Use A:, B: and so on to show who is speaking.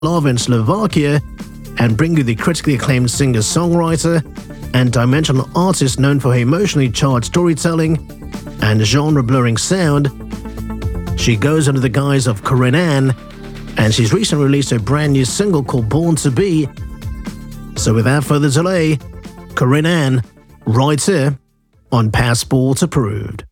A: Love in Slovakia and bring you the critically acclaimed singer-songwriter and dimensional artist known for her emotionally charged storytelling and genre-blurring sound. She goes under the guise of Corinne Ann, and she's recently released a brand new single called Born to Be. So without further delay, Corinne Ann, right here on Passport Approved.